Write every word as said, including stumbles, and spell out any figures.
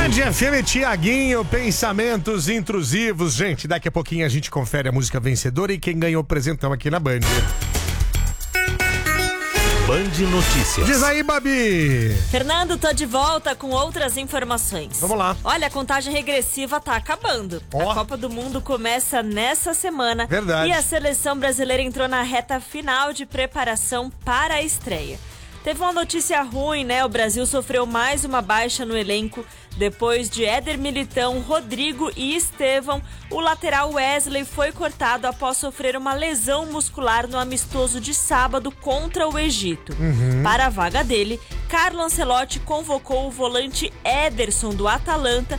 Band F M, Tiaguinho, pensamentos intrusivos. Gente, daqui a pouquinho a gente confere a música vencedora e quem ganhou o presentão aqui na Band. Band Notícias. Diz aí, Babi. Fernando, tô de volta com outras informações. Vamos lá. Olha, a contagem regressiva tá acabando. Ó. A Copa do Mundo começa nessa semana. Verdade. E a seleção brasileira entrou na reta final de preparação para a estreia. Teve uma notícia ruim, né? O Brasil sofreu mais uma baixa no elenco. Depois de Éder Militão, Rodrigo e Estevão, o lateral Wesley foi cortado após sofrer uma lesão muscular no amistoso de sábado contra o Egito. Uhum. Para a vaga dele, Carlo Ancelotti convocou o volante Ederson do Atalanta